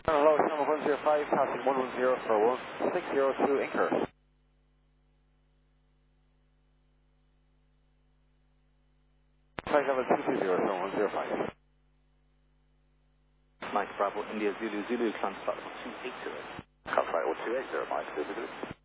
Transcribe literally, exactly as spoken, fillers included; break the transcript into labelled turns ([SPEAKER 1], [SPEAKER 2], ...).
[SPEAKER 1] Hello, number one zero five, passing one one zero for one six zero two Incur. Flight level two two zero, one zero five.
[SPEAKER 2] Mike Bravo, India Zulu, Zulu, climb slot two eight zero.
[SPEAKER 1] Cut flight one two eight zero, Mike, visited.